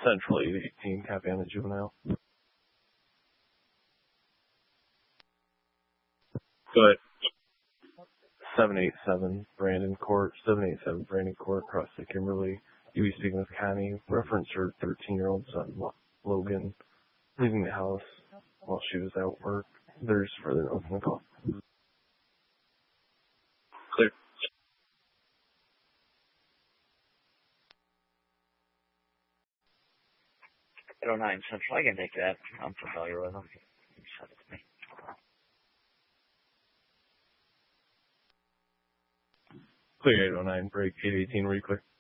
Central 818, copy on the juvenile. Go ahead. 787 Brandon Court, across the Kimberly. You be speaking with Connie. Reference her 13-year-old son, Logan, leaving the house while she was at work. There's further notes in the call. Clear. 809 Central, I can take that. I'm familiar with them. Send it to me. Clear 809, break 818, were you clear?